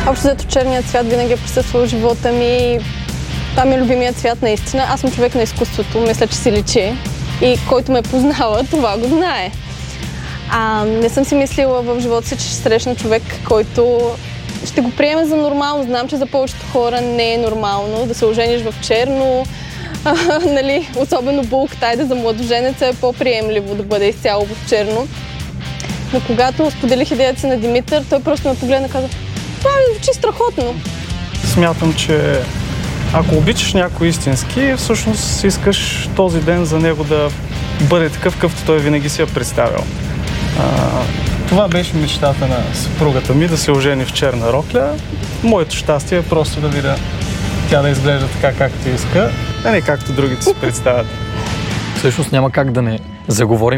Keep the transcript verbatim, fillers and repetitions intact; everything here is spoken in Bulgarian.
Общо зато черният цвят винаги е присъствал в живота ми. Това ми е любимият цвят наистина. Аз съм човек на изкуството, мисля, че си личи. И който ме познава, това го знае. А, не съм си мислила в живота си, че ще срещна човек, който ще го приеме за нормално. Знам, че за повечето хора не е нормално да се ожениш в черно. А, нали, особено булката, айде за младоженеца е по-приемливо да бъде изцяло в черно. Но когато споделих идеята си на Димитър, той просто ме погледна и каза: това ми звучи страхотно. Смятам, че ако обичаш някой истински, всъщност искаш този ден за него да бъде такъв, какъвто той винаги си я представил. А, това беше мечтата на съпругата ми, да се ожени в черна рокля. Моето щастие е просто да видя тя да изглежда така, както иска, а не както другите си представят. Всъщност няма как да не заговорим